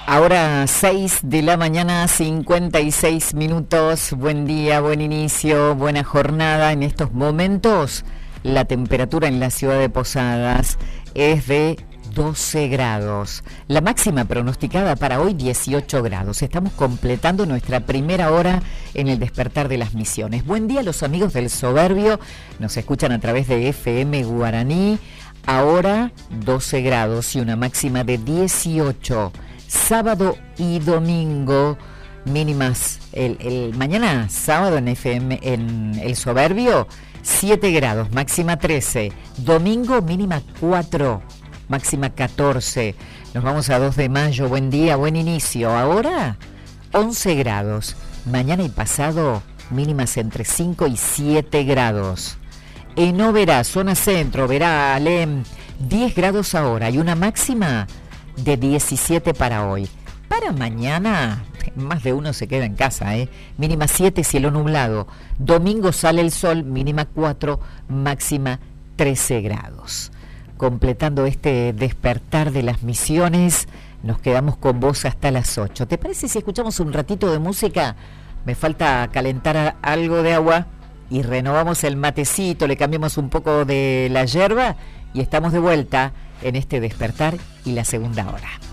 Ahora 6 de la mañana, 56 minutos. Buen día, buen inicio, buena jornada. En estos momentos, la temperatura en la ciudad de Posadas es de 12 grados. La máxima pronosticada para hoy, 18 grados. Estamos completando nuestra primera hora en el despertar de las Misiones. Buen día a los amigos del Soberbio. Nos escuchan a través de FM Guaraní. Ahora 12 grados y una máxima de 18. Sábado y domingo mínimas. El mañana sábado en FM en el Soberbio 7 grados, máxima 13. Domingo mínima 4, máxima 14. Nos vamos a 2 de mayo. Buen día, buen inicio. Ahora 11 grados. Mañana y pasado mínimas entre 5 y 7 grados. En Oberá, zona centro, Oberá, Alem, 10 grados ahora y una máxima de 17 para hoy. Para mañana, más de uno se queda en casa, Mínima 7, cielo nublado. Domingo sale el sol, mínima 4, máxima 13 grados. Completando este despertar de las Misiones, nos quedamos con vos hasta las 8. ¿Te parece si escuchamos un ratito de música? Me falta calentar algo de agua y renovamos el matecito, le cambiamos un poco de la yerba y estamos de vuelta en este despertar y la segunda hora.